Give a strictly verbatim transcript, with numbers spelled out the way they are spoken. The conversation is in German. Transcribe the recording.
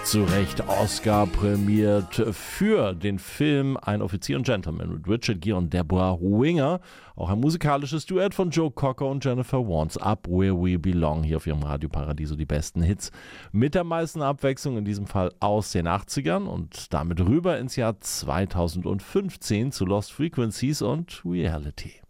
zu Recht Oscar prämiert für den Film Ein Offizier und Gentleman mit Richard Gere und Deborah Winger. Auch ein musikalisches Duett von Joe Cocker und Jennifer Warnes, Up Where We Belong, hier auf ihrem Radio Paradiso, die besten Hits mit der meisten Abwechslung, in diesem Fall aus den achtzigern und damit rüber ins Jahr zweitausendfünfzehn zu Lost Frequencies und Reality.